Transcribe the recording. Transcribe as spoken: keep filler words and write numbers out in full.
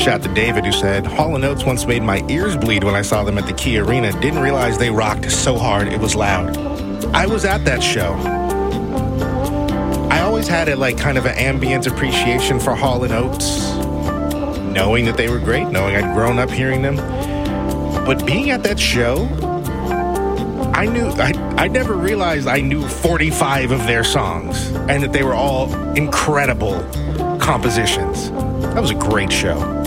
Shout out to David, who said, Hall and Oates once made my ears bleed when I saw them at the Key Arena. Didn't realize they rocked so hard it was loud. I was at that show. I always had a, like, kind of an ambient appreciation for Hall and Oates, knowing that they were great, knowing I'd grown up hearing them. But being at that show, I knew, I, I never realized I knew forty-five of their songs and that they were all incredible compositions. That was a great show.